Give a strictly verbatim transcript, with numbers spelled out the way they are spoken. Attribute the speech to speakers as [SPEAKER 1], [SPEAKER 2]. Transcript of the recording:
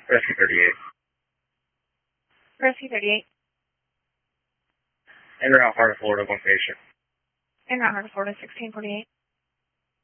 [SPEAKER 1] Rescue thirty-eight.
[SPEAKER 2] Rescue thirty-eight.
[SPEAKER 1] En route, Heart of Florida, one patient.
[SPEAKER 2] En route, Heart of Florida, sixteen forty-eight.